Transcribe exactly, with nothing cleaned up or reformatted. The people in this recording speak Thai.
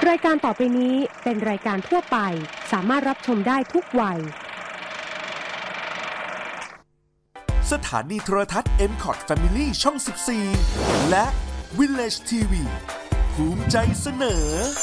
รายการต่อไปนี้เป็นรายการทั่วไปสามารถรับชมได้ทุกวัยสถานีโทรทัศน์ เอ็ม คอท Family ช่องสิบสี่และ Village ที วี ภูมิใจเสนอ